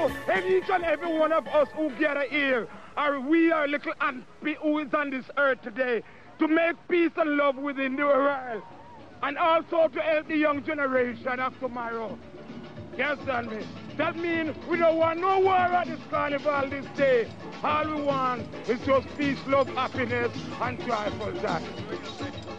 to each and every one of us who gather here, we are little ant who is on this earth today, to make peace and love within the world, and also to help the young generation of tomorrow. You understand me? That means we don't want no war at this carnival this day. All we want is just peace, love, happiness, and joyful time.